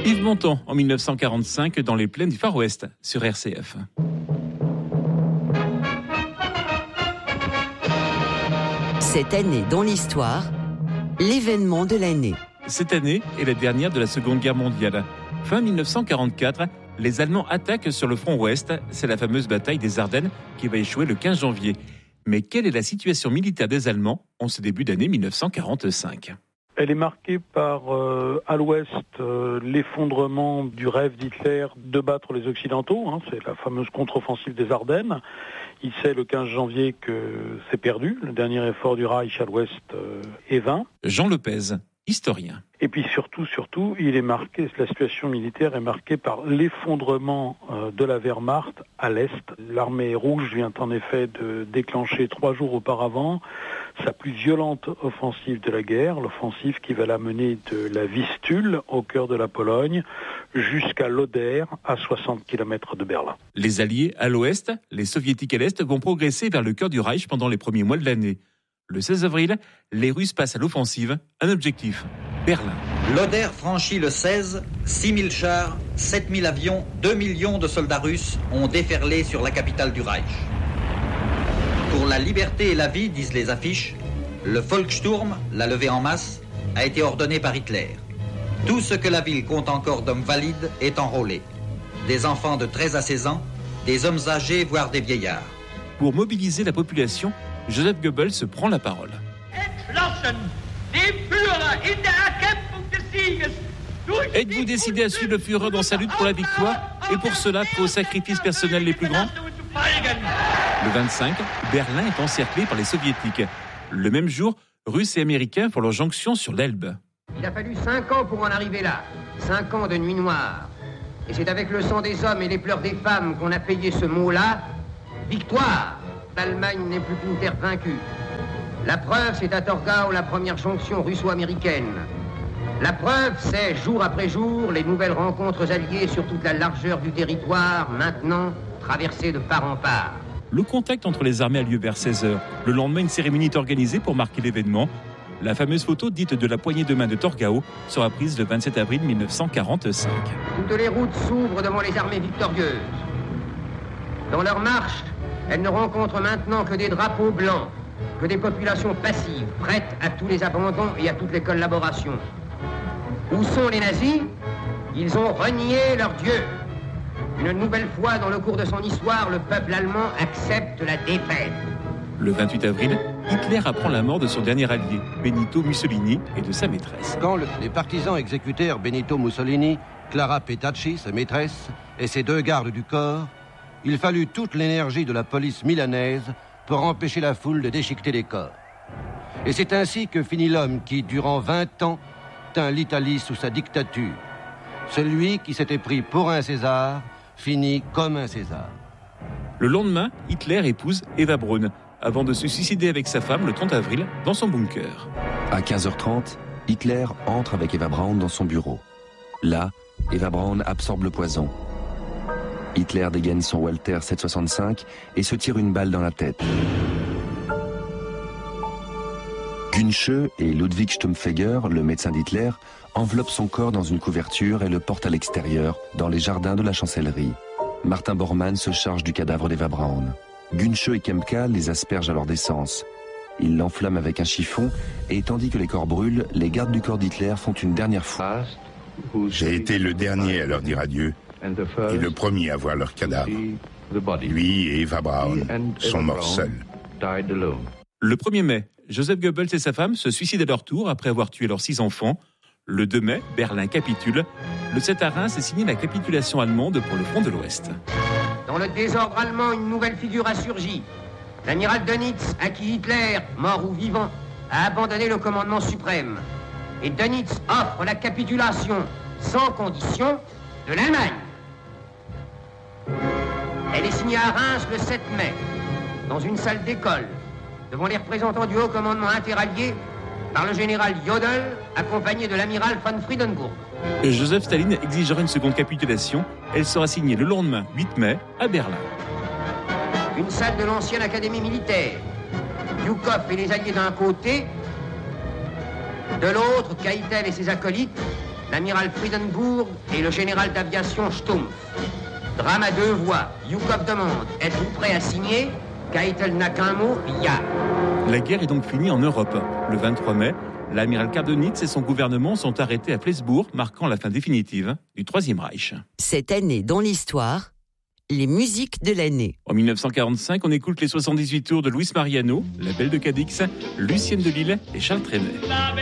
Yves Montand, en 1945, dans les plaines du Far West, sur RCF. Cette année dans l'histoire, l'événement de l'année. Cette année est la dernière de la Seconde Guerre mondiale. Fin 1944, les Allemands attaquent sur le front ouest. C'est la fameuse bataille des Ardennes qui va échouer le 15 janvier. Mais quelle est la situation militaire des Allemands en ce début d'année 1945 ? Elle est marquée par, à l'ouest, l'effondrement du rêve d'Hitler de battre les Occidentaux. C'est la fameuse contre-offensive des Ardennes. Il sait le 15 janvier que c'est perdu. Le dernier effort du Reich à l'ouest est vain. Jean Lepez, historien. Et puis surtout, il est marqué, la situation militaire est marquée par l'effondrement de la Wehrmacht à l'est. L'armée rouge vient en effet de déclencher 3 jours auparavant sa plus violente offensive de la guerre, l'offensive qui va la mener de la Vistule, au cœur de la Pologne, jusqu'à l'Oder, à 60 km de Berlin. Les Alliés à l'ouest, les Soviétiques à l'est vont progresser vers le cœur du Reich pendant les premiers mois de l'année. Le 16 avril, les Russes passent à l'offensive. Un objectif, Berlin. L'Oder franchit le 16, 6 000 chars, 7 000 avions, 2 millions de soldats russes ont déferlé sur la capitale du Reich. Pour la liberté et la vie, disent les affiches, le Volkssturm, la levée en masse, a été ordonné par Hitler. Tout ce que la ville compte encore d'hommes valides est enrôlé. Des enfants de 13 à 16 ans, des hommes âgés, voire des vieillards. Pour mobiliser la population, Joseph Goebbels se prend la parole. Êtes-vous décidé à suivre le Führer dans sa lutte pour la victoire et pour cela prêt aux sacrifices personnels les plus grands ? Le 25, Berlin est encerclé par les Soviétiques. Le même jour, Russes et Américains font leur jonction sur l'Elbe. Il a fallu 5 ans pour en arriver là. 5 ans de nuit noire. Et c'est avec le sang des hommes et les pleurs des femmes qu'on a payé ce mot-là, victoire. L'Allemagne n'est plus qu'une terre vaincue. La preuve, c'est à Torgau la première jonction russo-américaine. La preuve, c'est jour après jour les nouvelles rencontres alliées sur toute la largeur du territoire, maintenant traversées de part en part. Le contact entre les armées a lieu vers 16h. Le lendemain, une cérémonie est organisée pour marquer l'événement. La fameuse photo dite de la poignée de main de Torgau sera prise le 27 avril 1945. Toutes les routes s'ouvrent devant les armées victorieuses. Dans leur marche, elles ne rencontrent maintenant que des drapeaux blancs, que des populations passives, prêtes à tous les abandons et à toutes les collaborations. Où sont les nazis ? Ils ont renié leur Dieu. Une nouvelle fois, dans le cours de son histoire, le peuple allemand accepte la défaite. Le 28 avril, Hitler apprend la mort de son dernier allié, Benito Mussolini, et de sa maîtresse. Quand les partisans exécutèrent Benito Mussolini, Clara Petacci, sa maîtresse, et ses 2 gardes du corps, il fallut toute l'énergie de la police milanaise pour empêcher la foule de déchiqueter les corps. Et c'est ainsi que finit l'homme qui, durant 20 ans, tint l'Italie sous sa dictature. Celui qui s'était pris pour un César finit comme un César. Le lendemain, Hitler épouse Eva Braun, avant de se suicider avec sa femme le 30 avril dans son bunker. À 15h30, Hitler entre avec Eva Braun dans son bureau. Là, Eva Braun absorbe le poison. Hitler dégaine son Walter 765 et se tire une balle dans la tête. Günsche et Ludwig Stumpfegger, le médecin d'Hitler, enveloppent son corps dans une couverture et le portent à l'extérieur, dans les jardins de la chancellerie. Martin Bormann se charge du cadavre d'Eva Braun. Günsche et Kempka les aspergent à leur d'essence. Ils l'enflamment avec un chiffon et tandis que les corps brûlent, les gardes du corps d'Hitler font une dernière fois. J'ai été le dernier à leur dire adieu et le premier à voir leur cadavre. Lui et Eva Braun sont morts seuls. Le 1er mai, Joseph Goebbels et sa femme se suicident à leur tour après avoir tué leurs 6 enfants. Le 2 mai, Berlin capitule. Le 7 à Reims est signé la capitulation allemande pour le front de l'Ouest. Dans le désordre allemand, une nouvelle figure a surgi. L'amiral Dönitz, à qui Hitler, mort ou vivant, a abandonné le commandement suprême. Et Dönitz offre la capitulation, sans condition, de l'Allemagne. Elle est signée à Reims le 7 mai, dans une salle d'école, devant les représentants du haut commandement interallié, par le général Jodl, accompagné de l'amiral von Friedenburg. Joseph Staline exigera une seconde capitulation. Elle sera signée le lendemain, 8 mai, à Berlin. Une salle de l'ancienne académie militaire. Yukov et les alliés d'un côté, de l'autre, Keitel et ses acolytes, l'amiral Friedenbourg et le général d'aviation Stumpf. Drame à 2 voix. Yukov demande, êtes-vous prêt à signer? Keitel n'a qu'un mot, ya. La guerre est donc finie en Europe. Le 23 mai, l'amiral Kardonitz et son gouvernement sont arrêtés à Flensbourg, marquant la fin définitive du Troisième Reich. Cette année dans l'histoire, les musiques de l'année. En 1945, on écoute les 78 tours de Luis Mariano, La Belle de Cadix, Lucienne de Lille et Charles Trenet.